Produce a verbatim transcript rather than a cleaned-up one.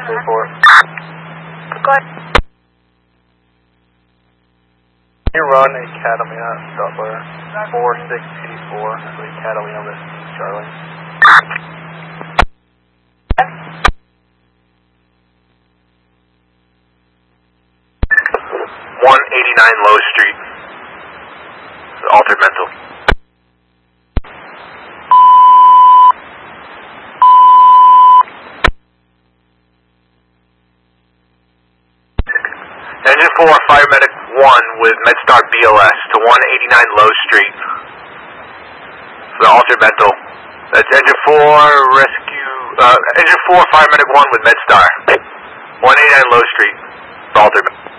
three four. Go ahead. Can you run Academy at Stutler four six two four, so Academy on this Charlie. one eighty-nine Low Street. Altered mental. Engine four, Fire Medic one with MedStar B L S to one eighty-nine Low Street. For the altered mental. That's Engine four, Rescue, uh, Engine four, Fire Medic one with MedStar. one eighty-nine Low Street. For altered mental.